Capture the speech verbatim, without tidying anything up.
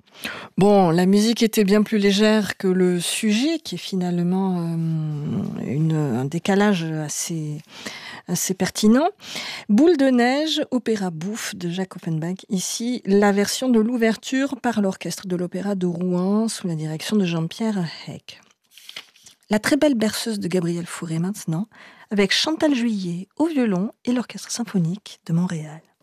Bon, la musique était bien plus légère que le sujet, qui est finalement euh, une, un décalage assez, assez pertinent. Boule de neige, opéra bouffe de Jacques Offenbach. Ici, la version de l'ouverture par l'orchestre de l'Opéra de Rouen sous la direction de Jean-Pierre Heck. La très belle berceuse de Gabriel Fauré maintenant, avec Chantal Juillet au violon et l'orchestre symphonique de Montréal.